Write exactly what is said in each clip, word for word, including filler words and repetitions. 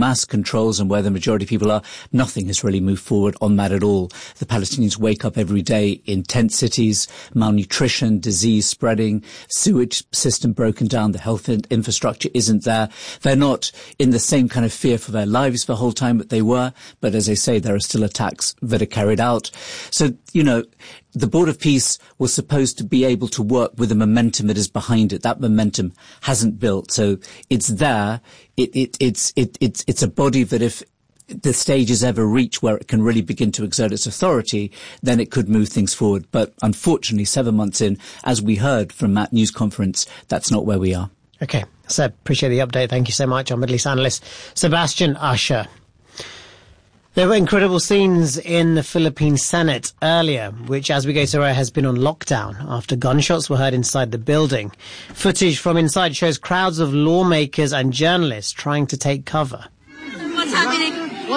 Hamas controls and where the majority of people are, nothing has really moved forward on that at all. The Palestinians wake up every day in tent cities, malnutrition, disease spreading, sewage system broken down, the health in- infrastructure isn't there. They're not in the same kind of fear for their lives the whole time that they were, but as I say, there are still attacks that are carried out. So, you know, the Board of Peace was supposed to be able to work with the momentum that is behind it. That momentum hasn't built. So it's there. It, it, it's, it, it's, it's a body that if the stage is ever reached where it can really begin to exert its authority, then it could move things forward. But unfortunately, seven months in, as we heard from that news conference, that's not where we are. Okay. Seb, appreciate the update. Thank you so much. Our Middle East analyst, Sebastian Usher. There were incredible scenes in the Philippine Senate earlier, which, as we go to air, has been on lockdown after gunshots were heard inside the building. Footage from inside shows crowds of lawmakers and journalists trying to take cover. What's happening? Oh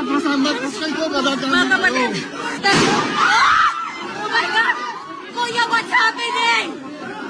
my God! Kuya, what's happening?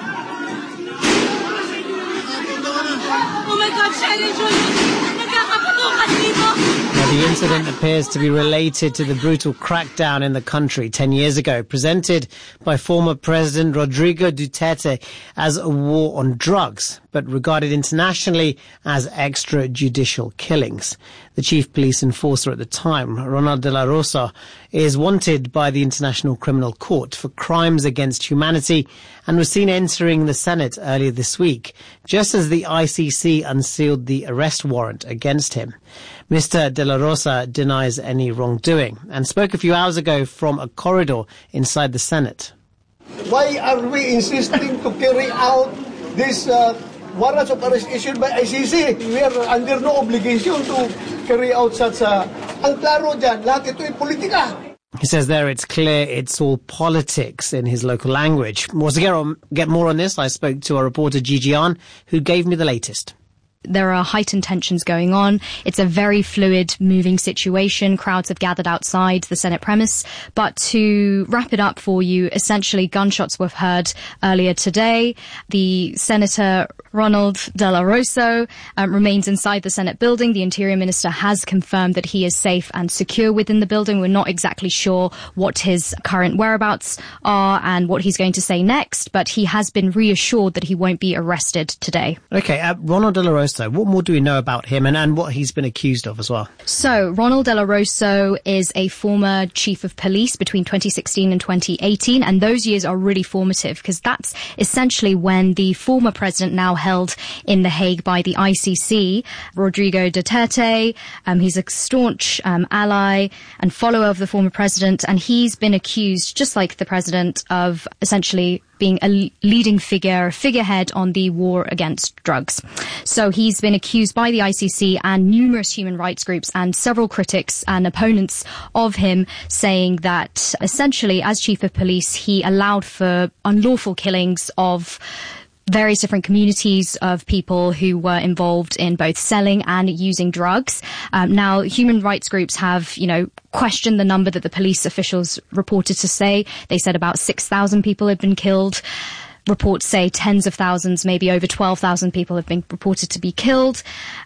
Oh my God, Shelly, Julie, nagkakaputukan dito. Now, the incident appears to be related to the brutal crackdown in the country ten years ago, presented by former President Rodrigo Duterte as a war on drugs, but regarded internationally as extrajudicial killings. The chief police enforcer at the time, Ronald de la Rosa, is wanted by the International Criminal Court for crimes against humanity and was seen entering the Senate earlier this week, just as the I C C unsealed the arrest warrant against him. Mister de la Rosa denies any wrongdoing and spoke a few hours ago from a corridor inside the Senate. Why are we insisting to carry out this uh, warrants of arrest issued by I C C? We are under no obligation to carry out such a... Ang klaro dyan, lahat ito ay politika. He says there it's clear it's all politics in his local language. Well, to get, on, get more on this, I spoke to our reporter Gigi An, who gave me the latest. There are heightened tensions going on. It's a very fluid, moving situation. Crowds have gathered outside the Senate premise. But to wrap it up for you, essentially gunshots were heard earlier today. The Senator Ronald de la Rosa um, remains inside the Senate building. The Interior Minister has confirmed that he is safe and secure within the building. We're not exactly sure what his current whereabouts are and what he's going to say next, but he has been reassured that he won't be arrested today. Okay, uh, Ronald de la Rosa, what more do we know about him and, and what he's been accused of as well? So, Ronald de la Rosa is a former chief of police between twenty sixteen and twenty eighteen, and those years are really formative because that's essentially when the former president, now held in The Hague by the I C C, Rodrigo Duterte, um, he's a staunch um, ally and follower of the former president, and he's been accused, just like the president, of essentially being a leading figure, a figurehead on the war against drugs. So he's been accused by the I C C and numerous human rights groups and several critics and opponents of him, saying that essentially as chief of police, he allowed for unlawful killings of various different communities of people who were involved in both selling and using drugs. Um, now, human rights groups have, you know, questioned the number that the police officials reported to say. They said about six thousand people had been killed. Reports say tens of thousands, maybe over twelve thousand people have been reported to be killed,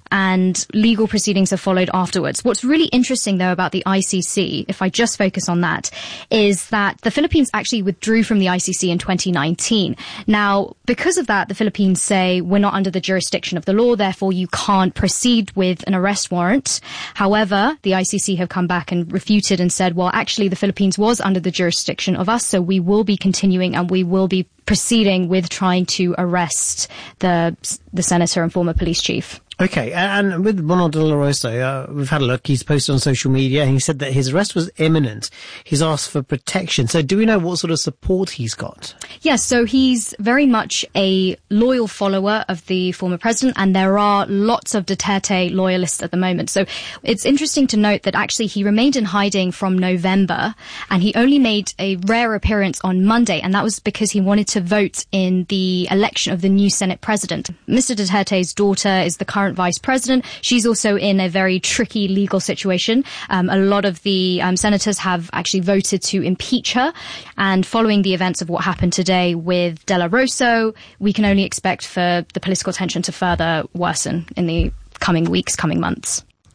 and legal proceedings have followed afterwards. What's really interesting, though, about the I C C, if I just focus on that, is that the Philippines actually withdrew from the I C C in twenty nineteen. Now, because of that, the Philippines say we're not under the jurisdiction of the law, therefore you can't proceed with an arrest warrant. However, the I C C have come back and refuted and said, well, actually, the Philippines was under the jurisdiction of us, so we will be continuing and we will be proceeding with trying to arrest the the senator and former police chief. Okay, and with Ronald de la Rosa, uh, we've had a look. He's posted on social media and he said that his arrest was imminent. He's asked for protection. So do we know what sort of support he's got? Yes, so he's very much a loyal follower of the former president, and there are lots of Duterte loyalists at the moment. So it's interesting to note that actually he remained in hiding from November, and he only made a rare appearance on Monday, and that was because he wanted to vote in the election of the new Senate president. Mister Duterte's daughter is the current vice president. She's also in a very tricky legal situation. Um, a lot of the um, senators have actually voted to impeach her. And following the events of what happened today with De La Rosa, we can only expect for the political tension to further worsen in the coming weeks, coming months.